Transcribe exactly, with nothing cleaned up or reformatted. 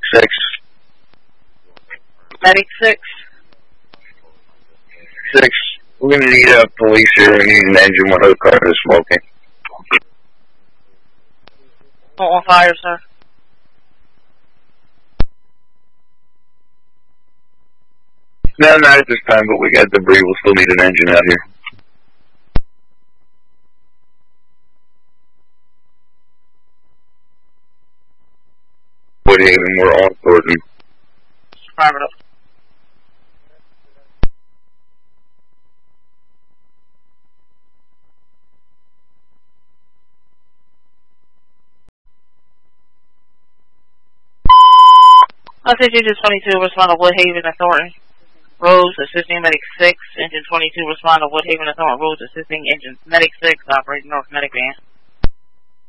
six. Medic six. Six. We're going to need a police here. We need an engine. One of the cars is smoking. On fire, sir. No, not at this time, but we got debris. We'll still need an engine out here. Woodhaven, we're on Thornton. Private up. Message Engine twenty-two, respond to Woodhaven and Thornton Roads, assisting Medic six. Engine twenty-two, respond to Woodhaven and Thornton Roads, assisting Engine Medic six, operating North Medic Van.